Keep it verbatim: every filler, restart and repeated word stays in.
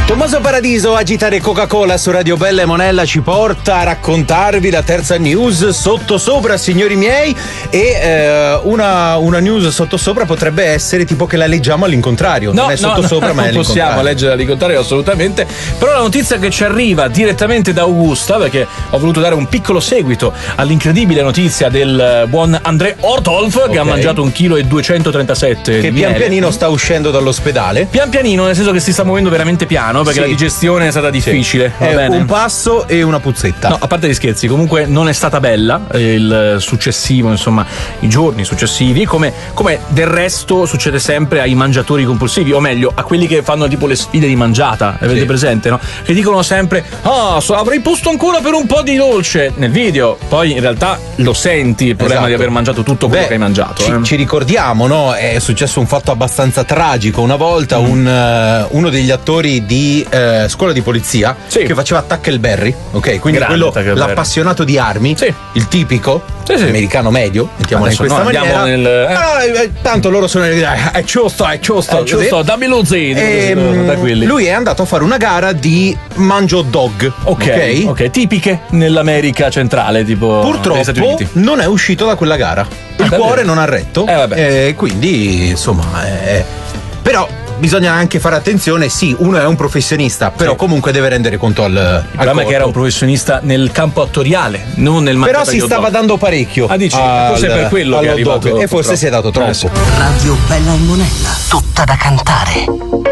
Tommaso Paradiso, agitare Coca-Cola su Radio Bella e Monella, ci porta a raccontarvi la terza news sottosopra, signori miei, e eh, una, una news sottosopra potrebbe essere tipo che la leggiamo all'incontrario. No, non è sottosopra, no, ma è non possiamo leggere all'incontrario assolutamente. Però la notizia che ci arriva direttamente da Augusta, perché ho voluto dare un piccolo seguito all'incredibile notizia del buon André Ortolf, okay, che ha mangiato un chilo e duecentotrentasette che di pian miele. pianino sta uscendo dall'ospedale. Pian pianino, nel senso che si sta muovendo veramente piano, perché sì, la digestione è stata difficile. Sì. Va è bene? Un passo e una puzzetta. No, a parte gli scherzi, comunque non è stata bella il successivo, insomma, i giorni successivi, come, come del resto succede sempre ai mangiatori compulsivi, o meglio, a quelli che fanno tipo le sfide di mangiata, avete sì. presente, no? Che dicono sempre, ah, so, avrei posto ancora per un po' di dolce nel video, poi in realtà lo senti il problema esatto. di aver mangiato tutto quello Beh, che hai mangiato. Ci, eh. ci ricordiamo, no? È successo un fatto abbastanza tragico. Una volta mm. un, uh, uno degli attori di uh, Scuola di Polizia sì. che faceva Tackleberry, ok? Quindi Grande quello l'appassionato di armi, sì. il tipico sì, sì. americano medio, mettiamola in questa maniera. Nel, eh. ah, eh, tanto loro sono è giusto, è giusto, è giusto, dammi lo zero. E, lui è andato a fare una gara di mangio hot dog, ok, ok, okay. tipiche nell'America centrale, tipo purtroppo negli Stati Uniti. Non è uscito da quella gara. Il ah, cuore non ha retto, eh, vabbè. E quindi insomma, eh, però bisogna anche fare attenzione, sì, uno è un professionista, però sì. comunque deve rendere conto al, al Il problema è che era un professionista nel campo attoriale, non nel Però si stava dando parecchio. Ah, dici, al, forse è per quello che è arrivato. E forse si è dato troppo. Radio Bella e Monella, tutta da cantare.